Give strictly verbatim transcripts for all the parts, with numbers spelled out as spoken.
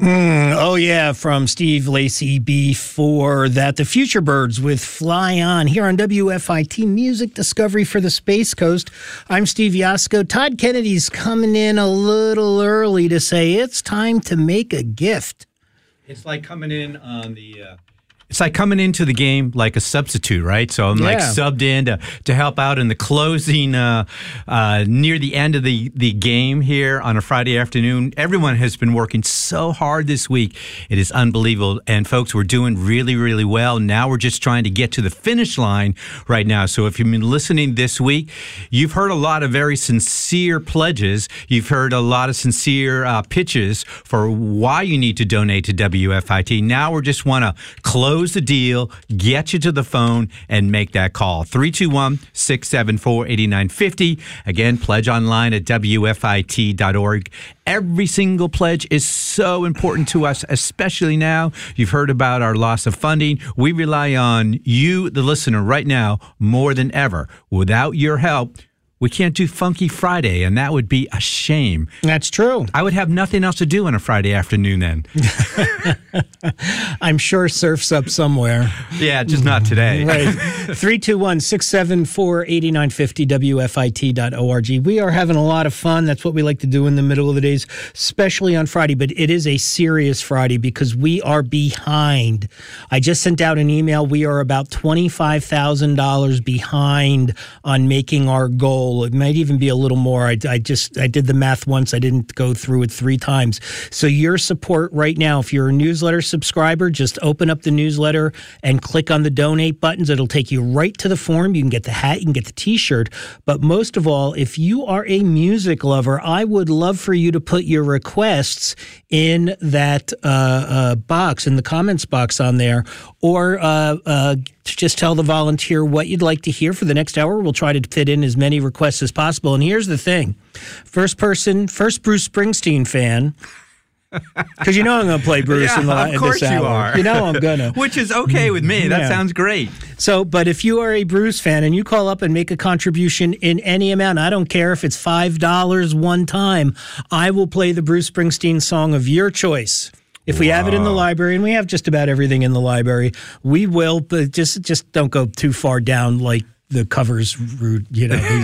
Mm, oh, yeah, from Steve Lacy before that. The Future Birds with Fly On here on W F I T Music Discovery for the Space Coast. I'm Steve Yasko. Todd Kennedy's coming in a little early to say it's time to make a gift. It's like coming in on the... Uh It's like coming into the game like a substitute, right? So I'm Yeah. like subbed in to, to help out in the closing uh, uh, near the end of the, the game here on a Friday afternoon. Everyone has been working so hard this week. It is unbelievable. And folks, we're doing really, really well. Now we're just trying to get to the finish line right now. So if you've been listening this week, you've heard a lot of very sincere pledges. You've heard a lot of sincere uh, pitches for why you need to donate to W F I T. Now we just want to close the deal, get you to the phone, and make that call. three two one, six seven four, eight nine five zero. Again, pledge online at W F I T dot org. Every single pledge is so important to us, especially now. You've heard about our loss of funding. We rely on you, the listener, right now more than ever. Without your help, we can't do Funky Friday, and that would be a shame. That's true. I would have nothing else to do on a Friday afternoon then. I'm sure surf's up somewhere. Yeah, just not today. Right. three two one, six seven four, eight nine five zero, W F I T dot org. We are having a lot of fun. That's what we like to do in the middle of the days, especially on Friday. But it is a serious Friday because we are behind. I just sent out an email. We are about twenty-five thousand dollars behind on making our goal. It might even be a little more. I, I just I did the math once. I didn't go through it three times. So your support right now, if you're a newsletter subscriber, just open up the newsletter and click on the donate buttons. It'll take you right to the form. You can get the hat, you can get the t-shirt. But most of all, if you are a music lover, I would love for you to put your requests in that uh, uh, box, in the comments box on there, or uh, uh, just tell the volunteer what you'd like to hear for the next hour. We'll try to fit in as many requests as possible. And here's the thing. First person, first Bruce Springsteen fan, because you know I'm going to play Bruce yeah, in, the, of in course this hour. You are. You know I'm going to. Which is okay with me. That Yeah. sounds great. So, but if you are a Bruce fan and you call up and make a contribution in any amount, I don't care if it's five dollars one time, I will play the Bruce Springsteen song of your choice. If we wow. have it in the library, and we have just about everything in the library, we will, but just just don't go too far down like the cover's rude, you know.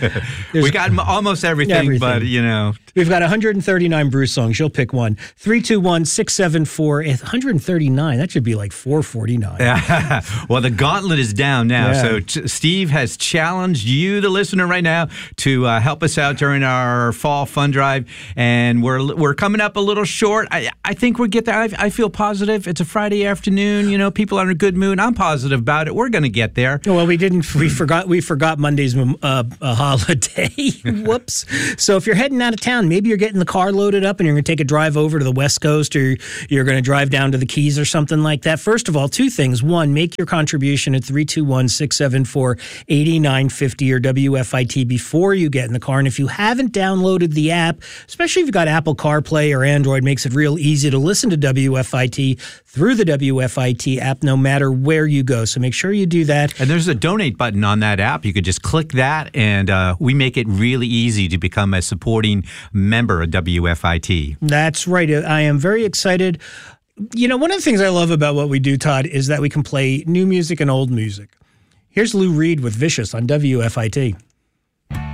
We got almost everything, everything, but, you know. We've got one hundred thirty-nine Bruce songs. You'll pick one. three two one, six seven four, one hundred thirty-nine. That should be like four forty-nine. Yeah. Well, the gauntlet is down now. Yeah. So t- Steve has challenged you, the listener, right now to uh, help us out during our fall fund drive. And we're we're coming up a little short. I, I think we'll get there. I, I feel positive. It's a Friday afternoon. You know, people are in a good mood. I'm positive about it. We're going to get there. Well, we didn't. We forgot. We forgot Monday's uh, a holiday. Whoops. So if you're heading out of town, maybe you're getting the car loaded up and you're going to take a drive over to the West Coast, or you're going to drive down to the Keys or something like that. First of all, two things. One, make your contribution at three two one, six seven four, eight nine five zero or W F I T before you get in the car. And if you haven't downloaded the app, especially if you've got Apple CarPlay or Android, makes it real easy to listen to W F I T through the W F I T app no matter where you go. So make sure you do that. And there's a donate button on that app. You could just click that, and uh, we make it really easy to become a supporting member of W F I T. That's right. I am very excited. You know, one of the things I love about what we do, Todd, is that we can play new music and old music. Here's Lou Reed with Vicious on W F I T.